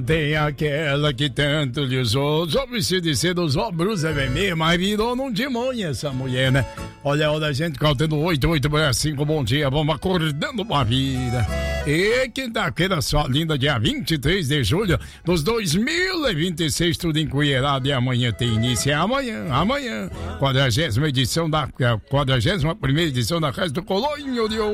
Tem aquela que tanto lhe usou, só precisa ser dos ombros, é mesmo, mas virou num demônio essa mulher, né? Olha a hora da gente cantando 8865, bom dia, vamos acordando pra vida. E quinta-feira só linda, dia 23 de julho, dos 2026, tudo encolherado, e amanhã tem início, é amanhã, 40ª edição da 41ª edição da Festa do Colônia de